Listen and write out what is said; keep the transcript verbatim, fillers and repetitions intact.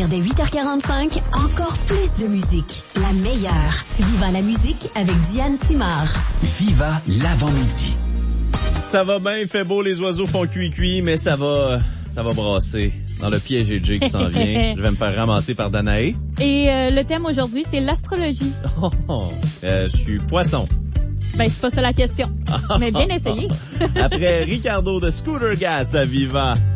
partir de huit heures quarante-cinq, encore plus de musique. La meilleure. Viva la musique avec Diane Simard. Viva l'avant-midi. Ça va bien, il fait beau, les oiseaux font cuit-cuit, mais ça va, ça va brasser. Dans le piège G G qui s'en vient, je vais me faire ramasser par Danae. Et euh, le thème aujourd'hui, c'est l'astrologie. Oh, oh, euh, je suis poisson. Ben, c'est pas ça la question. Mais bien essayé. Après Ricardo de Scooter Gas à Viva.